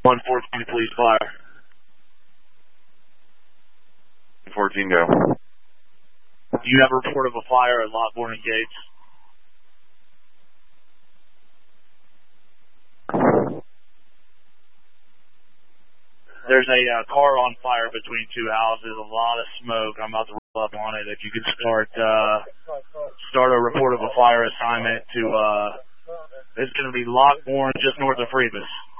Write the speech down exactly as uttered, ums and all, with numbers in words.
one fourteen, police fire. fourteen, go. Do you have a report of a fire at Lockbourne and Gates? There's a uh, car on fire between two houses, a lot of smoke. I'm about to roll up on it. If you could start uh, start a report of a fire assignment to, uh, it's going to be Lockbourne just north of Phoebus.